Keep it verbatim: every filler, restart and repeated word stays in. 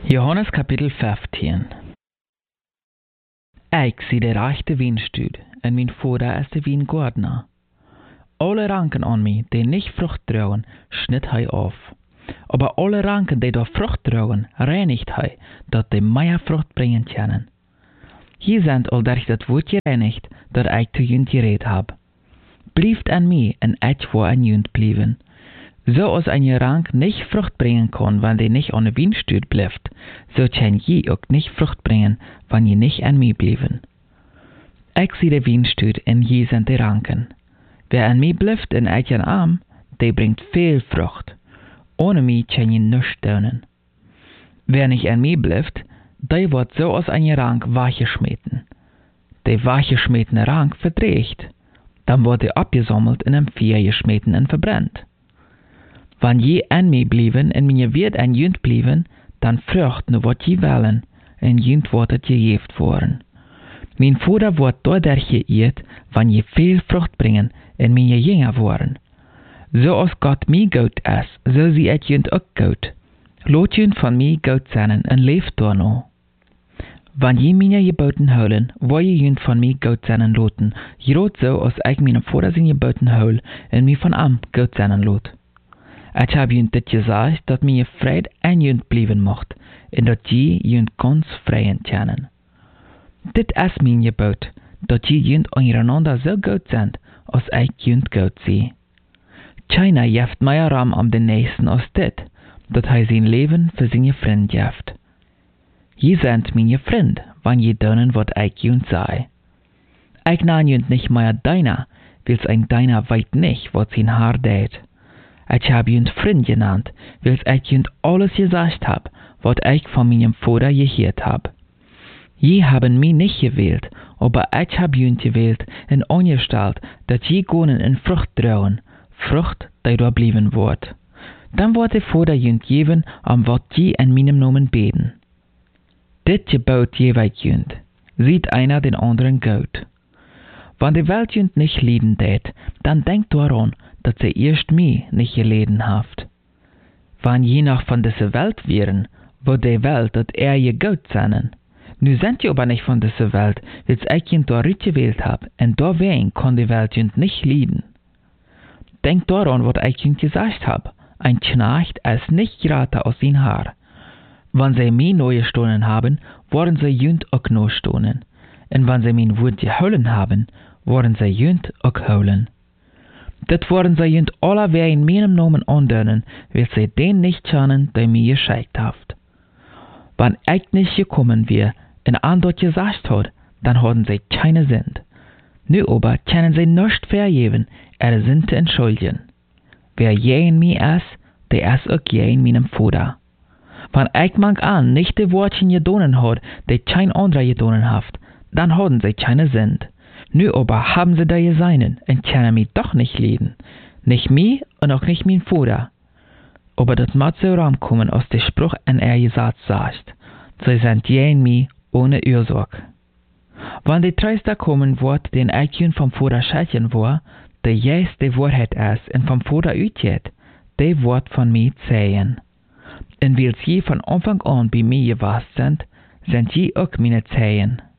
Johannes kapitel vijftien. Ik zie de rechte wijnstud, en mijn vader is de wijngaardner. Alle ranken aan mij, die niet vrucht dragen, schnitt hij af. Aber alle ranken, die door vrucht dragen, reinigt hij, dat die meer vrucht brengen kunnen. Hier zijn al durch dat woord gereinigt, dat ik te junt gereed heb. Blijft aan mij, en ik voor aan junt blijven. Zo als een rank nicht vrucht brengen kan, wanneer die nicht aan de wijnstud blijft, zo kan je ook nicht vrucht brengen, wanneer je nicht aan mij blijven. Ik zie de wijnstud, en je zijn de ranken. Wer aan mij blijft en ik aan hem, die brengt veel vrucht. Ohne mij kan je niets doen. Wer nicht aan mij blijft, die wordt zo als een rank weggeschmeten. De weggeschmetene rank verdreigt. Dan wordt die abgesammelt en een vuur geschmeten en verbrennt. Wanneer je aan mij blijven en mijn wird aan junt blijven, dan vrucht nu wat je willen, en junt wordt het gegeven worden. Mijn vader wordt doordat je eet, wanneer je veel vrucht brengen en mijn je jonger worden. Zoals God mij goed is, zo zie ik junt ook goed. Laat junt van mij goed zijn en leef door nou. Wanneer mijn geboten houden, wil je junt van mij goed zijn en laten, groot zo als ik mijn vader zijn geboten houd en mij van hem goed zijn en laat. Ik heb junt dit gezegd, dat mijn vrede aan junt blijven mocht, en dat je junt kans vrijen kennen. Dit is mijn gebod, dat je junt ondereinander zo goed zijn, als ik junt goed zie. Keiner heeft meer ram om de nächsten als dit, dat hij zijn leven voor zijn vriend geeft. Je zijt mijn vriend, wanneer je doen wat ik junt zei. Ik naam junt niet meer deiner, wils een deiner weet niet wat zijn haar deed. Ik heb junt vriend genannt, wils ik junt alles gezegd heb, wat ik van mijn vader gehoord heb. Je hebben mij niet gewählt, aber ik heb junt gewählt en ongesteld dat je kunnen in vrucht dragen, vrucht die door blijven wordt. Dan wordt de vader junt geven om wat je in mijn namen beden. Dit gebod geef ik junt, ziet einer den anderen goed. Wanneer de welt junt niet lijden deed, dan denkt daaraan dat ze eerst mij niet geleden heeft. Wanneer je nog van deze welt wären, wordt de welt dat er je goed zijn. Nu zijn je aber nicht van deze welt, wils ik junt daaruit gewählt heb, en doorwegen kan de welt junt niet lijden. Denk daaraan wat ik junt gezegd heb, ein Knecht is niet groter als zijn haar. Wanneer zij mij neue stonen hebben, worden zij junt ook no stonen. En wanneer zij mijn woord gehouden hebben, worden zij junt ook houden. Dit worden zij junt allerweer in mijn namen aandunnen, wil zij den niet kennen, die mij geschickt heeft. Wanneer ik niet gekommen weer en aan dat gezegd had, dan hadden zij keine Sint. Nu aber können zij nichts vergeven, er sind te entschuldigen. Wer je in mij is, die is ook je in mijn vader. Wanneer ik mank aan nicht de woordchen gedonen had, die kein anderer gedonen heeft, dan hadden zij keine Sint. Nu aber haben sie da geseinen und können mich doch nicht leiden. Nicht mich und auch nicht mein Vater. Aber das muss so rankommen, als der Spruch an er gesagt sagt. Sie sind je in mich ohne Ursache. Wann die Tröster kommen wird, den ich vom Vater schätzen war, der jetzt die Wahrheit ist und vom Vater utgeht, der wird von mir zählen. Und weil sie von Anfang an bei mir gewesen sind, sind sie auch meine Zehen.